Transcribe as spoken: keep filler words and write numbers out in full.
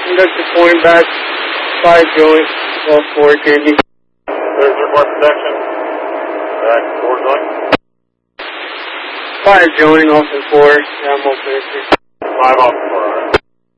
Conductor point back, five joint, all four candy. There's your more protection. Back, four joint. Five joint, off and four, yeah, I'm open. Five off.